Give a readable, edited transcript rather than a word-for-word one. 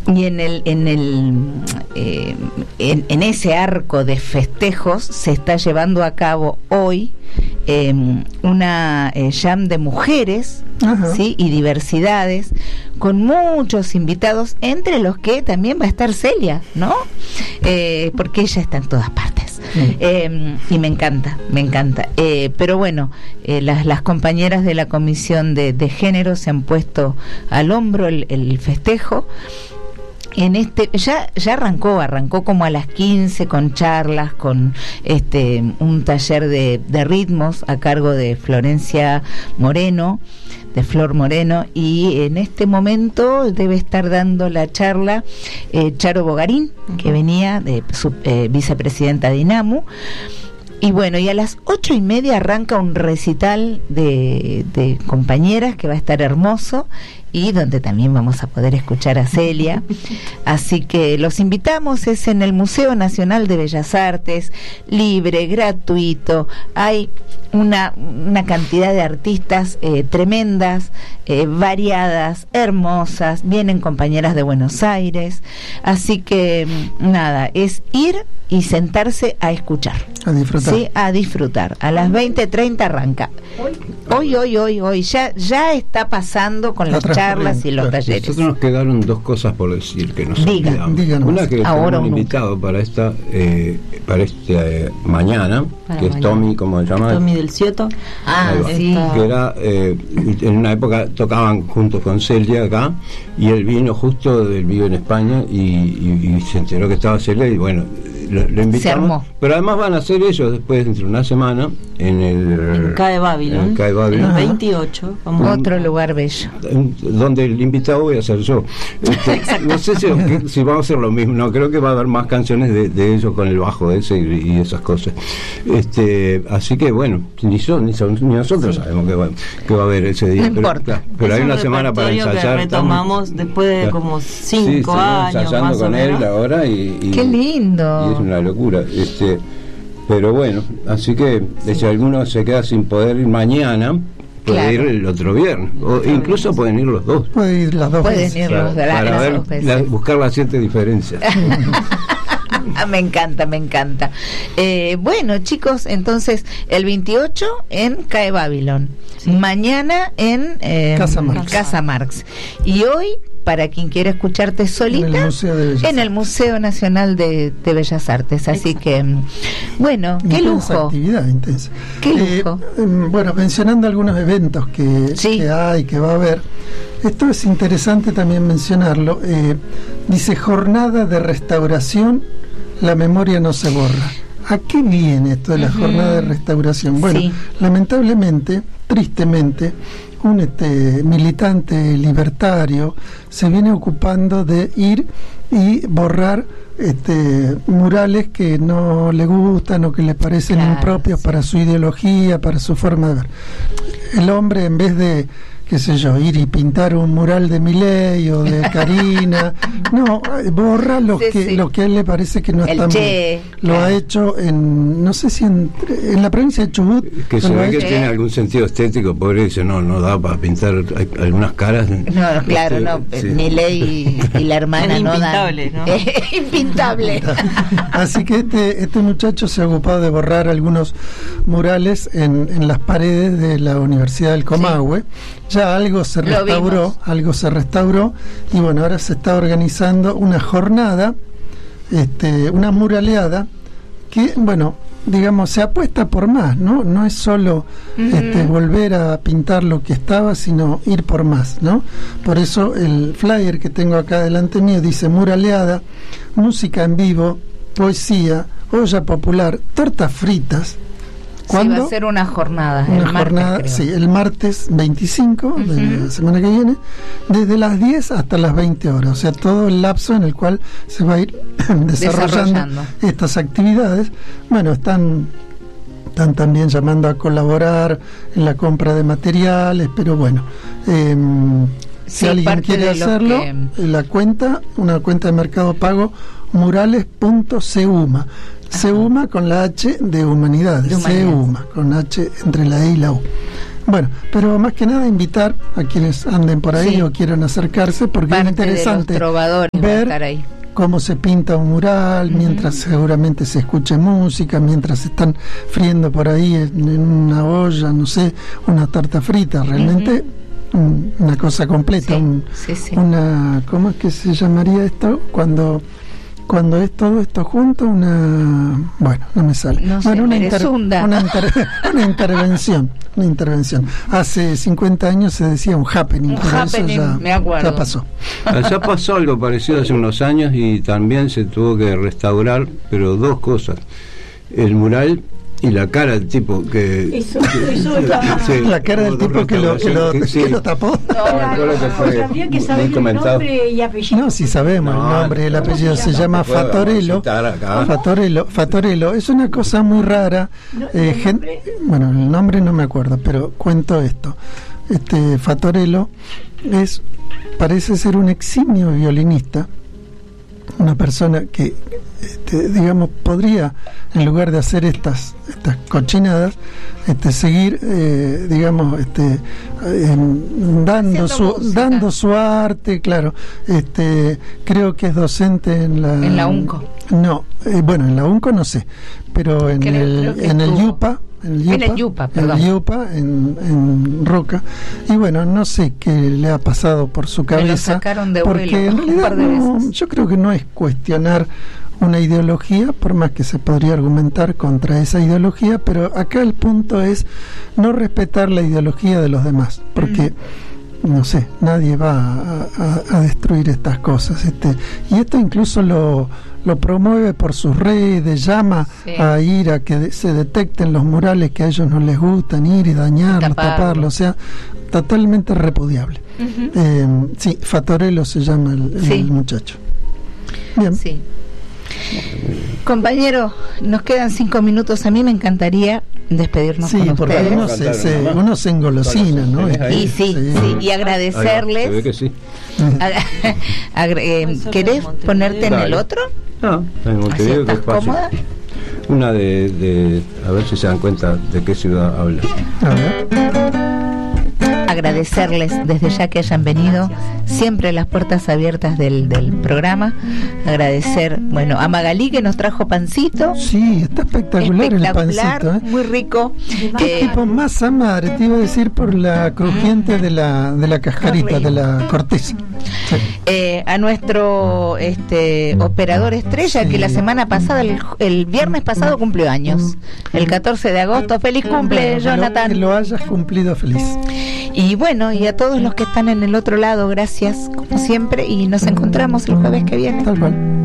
Y en ese arco de festejos se está llevando a cabo hoy una jam de mujeres, ¿sí? Y diversidades, con muchos invitados, entre los que también va a estar Celia, ¿no? Porque ella está en todas partes. Y me encanta. Pero bueno, las compañeras de la Comisión de Género se han puesto al hombro el festejo. Ya arrancó como a las 15 con charlas, con un taller de ritmos a cargo de Florencia Moreno, de Flor Moreno, y en este momento debe estar dando la charla Charo Bogarín, que venía de vicepresidenta de INAMU. Y bueno, y a las 8:30 arranca un recital de compañeras que va a estar hermoso, y donde también vamos a poder escuchar a Celia. Así que los invitamos, es en el Museo Nacional de Bellas Artes, libre, gratuito. Hay una cantidad de artistas tremendas, variadas, hermosas, vienen compañeras de Buenos Aires, así que nada, es ir y sentarse a escuchar, a disfrutar. Sí, a disfrutar. A las 20:30 arranca. Hoy ya está pasando con las charlas y los talleres. Nosotros nos quedaron dos cosas por decir que nos díganos. Una, que tenemos un invitado para mañana, que es Tommy, ¿cómo se llama? Tommy del Cioto. Sí. Que era en una época tocaban juntos con Celia acá, y él vive en España y se enteró que estaba Celia, y bueno, lo invitamos, pero además van a hacer ellos después, dentro de una semana, en CAE Babylon, el 28, otro lugar bello, donde el invitado voy a ser yo. No sé si vamos a hacer lo mismo, no, creo que va a haber más canciones de ellos con el bajo ese y esas cosas. Así que bueno, ni nosotros sabemos que va a haber ese día, no importa. Pero hay una semana para ensayar. Que retomamos después de como 5 años ensayando más con él ahora, y qué lindo, y es una locura. Pero bueno, así que si alguno se queda sin poder ir mañana, puede ir el otro viernes, o incluso pueden ir los dos. Pueden ir las dos. Para buscar las 7 diferencias. Me encanta. Bueno, chicos, entonces el 28 en CAE Babylon, mañana en Casa Marx, y hoy, para quien quiera escucharte solita, en el Museo Nacional de Bellas Artes. Así que, bueno, qué lujo. Actividad intensa. Qué lujo. Bueno, mencionando algunos eventos que hay, que va a haber, esto es interesante también mencionarlo. Dice: jornada de restauración, la memoria no se borra. ¿A qué viene esto de la jornada de restauración? Bueno, lamentablemente, tristemente, un militante libertario se viene ocupando de ir y borrar murales que no le gustan o que le parecen impropios para su ideología, para su forma de ver. El hombre, en vez de, qué sé yo, ir y pintar un mural de Milei o de Karina, no, borra lo que a él le parece que no está bien. Lo ha hecho no sé si en la provincia de Chubut, que se ve que tiene algún sentido estético, pobre, dice, no da para pintar algunas caras. Milei y la hermana no dan. ¿no? Impintable. Así que este muchacho se ha ocupado de borrar algunos murales en las paredes de la Universidad del Comahue. Ya algo se restauró, y bueno, ahora se está organizando una jornada, una muraleada que, bueno, digamos, se apuesta por más, no es solo volver a pintar lo que estaba, sino ir por más, ¿no? Por eso el flyer que tengo acá delante mío dice: muraleada, música en vivo, poesía, olla popular, tortas fritas. ¿Cuándo? Sí, va a ser una jornada. El martes 25 de la semana que viene, desde las 10 hasta las 20 horas. O sea, todo el lapso en el cual se va a ir desarrollando estas actividades. Bueno, están también llamando a colaborar en la compra de materiales, pero bueno, si alguien quiere hacerlo, una cuenta de Mercado Pago, murales.ceuma. Ceuma con la H de humanidades, Ceuma, con H entre la E y la U. Bueno, pero más que nada invitar a quienes anden por ahí o quieran acercarse, porque es interesante ver cómo se pinta un mural, mientras seguramente se escuche música, mientras están friendo por ahí en una olla, no sé, una tarta frita, realmente una cosa completa, una, ¿cómo es que se llamaría esto? Cuando es todo esto junto, bueno, no me sale. Una intervención. Hace 50 años se decía un happening, pero eso ya pasó. Ya pasó algo parecido hace unos años y también se tuvo que restaurar, pero dos cosas: el mural y la cara del tipo que la cara del tipo que lo tapó. Tendría que saber el nombre y apellido. No, si sabemos el nombre y el apellido. Se llama Fattorello. Fattorello es una cosa muy rara. Bueno, el nombre no me acuerdo, pero cuento esto. Fattorello parece ser un eximio violinista, una persona que digamos podría, en lugar de hacer estas cochinadas, seguir digamos dando su arte, claro. Creo que es docente en la UNCO. No, bueno, en la UNCO no sé, pero en el UPA. En el Yupa, en Roca. Y bueno, no sé qué le ha pasado por su cabeza. Me lo sacaron de porque en realidad yo creo que no es cuestionar una ideología, por más que se podría argumentar contra esa ideología, pero acá el punto es no respetar la ideología de los demás, porque no sé, nadie va a destruir estas cosas. Y esto incluso lo promueve por sus redes, llama a ir a que se detecten los murales que a ellos no les gustan, ir y dañarlos, taparlos, o sea, totalmente repudiable. Fattorello se llama el muchacho. Bien. Sí. Compañero, nos quedan 5 minutos. A mí me encantaría despedirnos con porque ustedes. uno se engolosina, ¿no? Y agradecerles. Se ve que sí. ¿Querés ponerte en el otro? No, en Montevideo, que es fácil. ¿Cómoda? Una de a ver si se dan cuenta de qué ciudad habla. A ver. Agradecerles desde ya que hayan venido, siempre las puertas abiertas del programa. Agradecer, bueno, a Magalí, que nos trajo pancito. Sí, está espectacular el pancito, muy rico. ¿Qué tipo masa madre? Te iba a decir por la crujiente de la cascarita, de la corteza. A nuestro operador estrella, que la semana pasada, el viernes pasado cumplió años, el 14 de agosto. Feliz cumple, Jonathan. Que lo hayas cumplido feliz. Y bueno, y a todos los que están en el otro lado, gracias como siempre, y nos encontramos el jueves que viene. Tal cual.